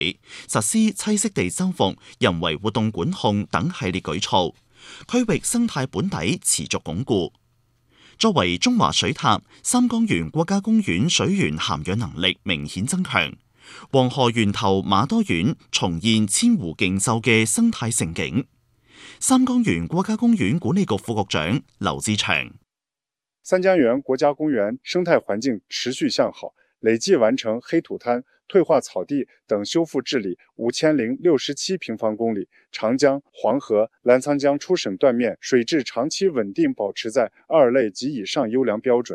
實施棲息地修復、人為活動管控等系列舉措，區域生態本底持續鞏固。作為中華水塔，三江源國家公園水源涵養能力明顯增強，黃河源頭馬多縣重現千湖競秀嘅生態盛景。三江源國家公園管理局副局長劉志祥： 三江源國家公園生態環境持續向好，累計完成黑土灘、退化草地等修復治理5067平方公里，長江、黃河、瀾滄江出省斷面水質長期穩定保持在2類及以上優良標準。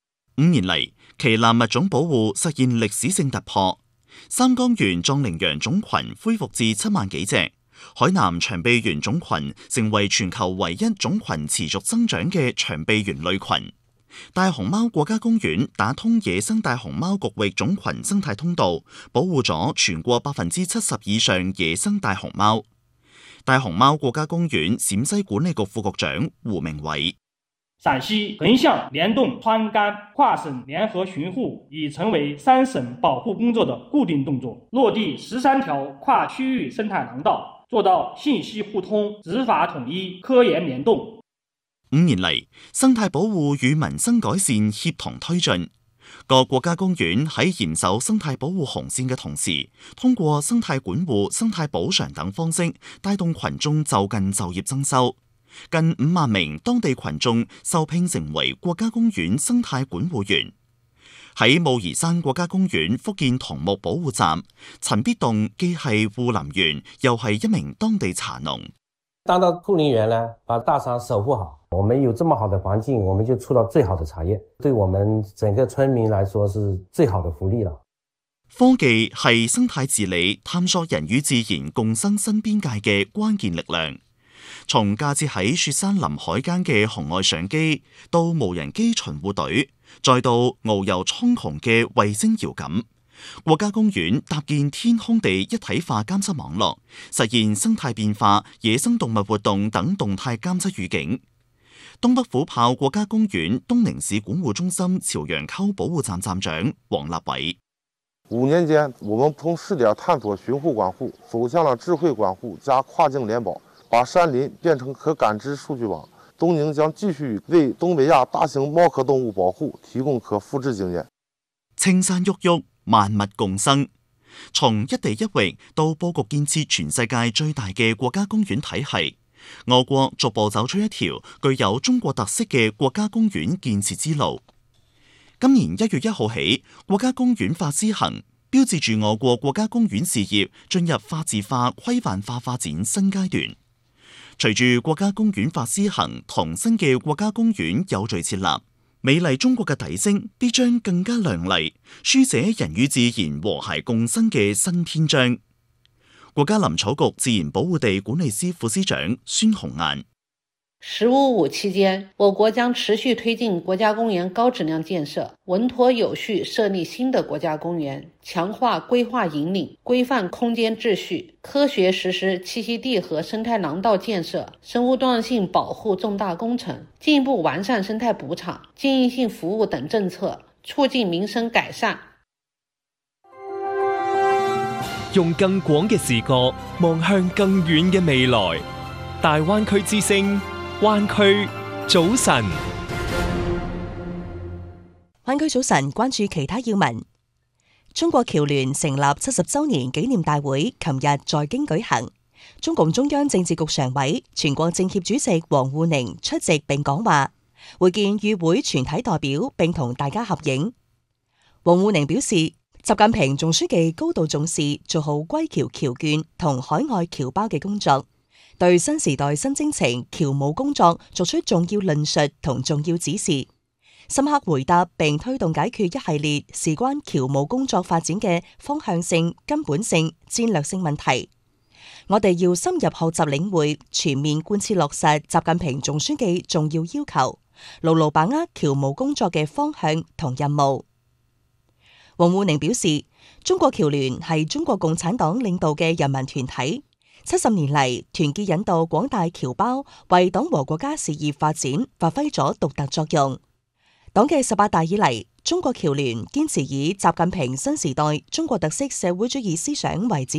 5年嚟，旗艦物種保護實現歷史性突破，三江源壯羚羊種群恢復至7萬幾隻，海南長臂猿種群成為全球唯一種群持續增長嘅長臂猿類群。大熊貓國家公園打通野生大熊貓局域種群生態通道，保護咗全國70%以上野生大熊貓。大熊貓國家公園陝西管理局副局長胡明偉： 陝西橫向聯動川甘跨省聯合巡護已成為3省保護工作的固定動作，落地13條跨區域生態廊道，做到信息互通、執法統一、科研聯動。 5年嚟，生態保護與民生改善協同推進。各國家公園喺嚴守生態保護紅線嘅同時，通過生態管護、生態補償等方式，帶動群眾就近就業增收。近5萬名當地群眾受聘成為國家公園生態管護員。喺武夷山國家公園福建桐木保護站，陳必棟既係護林員，又係一名當地茶農。 當到護林員呢，把大山守護好。我們有這麼好的環境，我們就出到最好的茶葉，對我們整個村民來說是最好的福利了。 科技係生態治理、探索人與自然共生新邊界嘅關鍵力量。從架設喺雪山林海間嘅紅外相機，到無人機巡護隊，再到遨遊蒼穹嘅衛星遙感，國家公園搭建天空地一體化監測網絡，實現生態變化、野生動物活動等動態監測預警。東北虎豹國家公園東寧市管護中心朝陽溝保護站站長黃立偉 ：5年間，我們從試點探索巡護管護，走向了智慧管護加跨境聯保，把山林變成可感知數據網。東寧將繼續為東北亞大型貓科動物保護提供可複製經驗。 青山郁郁，萬物共生。從一地一域到佈局建設全世界最大嘅國家公園體系，我國逐步走出一條具有中國特色嘅國家公園建設之路。今年1月1號起，國家公園法施行，標誌住我國國家公園事業進入法治化、規範化發展新階段。隨住國家公園法施行同新嘅國家公園有序設立，美麗中國嘅底色必將更加亮麗，書寫人與自然和諧共生嘅新篇章。國家林草局自然保護地管理司副司長孫紅雁 “15+5”期間，我國將持續推進國家公園高質量建設，穩妥有序設立新的國家公園，強化規劃引領，規範空間秩序，科學實施棲息地和生態廊道建設、生物多樣性保護重大工程，進一步完善生態補償、經營性服務等政策，促進民生改善。 用更廣嘅視角望向更遠嘅未來，大灣區之聲，灣區早晨。 灣區早晨，關注其他要聞。中國僑聯成立70週年紀念大會琴日在京舉行，中共中央政治局常委、全國政協主席王滬寧出席並講話，會見與會全體代表並同大家合影。王滬寧表示，習近平總書記高度重視做好歸僑僑眷同海外僑胞嘅工作，對新時代新征程僑務工作作出重要論述同重要指示，深刻回答並推動解決一系列事關僑務工作發展嘅方向性、根本性、戰略性問題。我哋要深入學習領會，全面貫徹落實習近平總書記重要要求，牢牢把握僑務工作嘅方向同任務。王滬寧表示，中國僑聯係中國共產黨領導嘅人民團體，70年嚟團結引導廣大僑胞為黨和國家事業發展發揮咗獨特作用。黨嘅18大以嚟，中國僑聯堅持以習近平新時代中國特色社會主義思想為指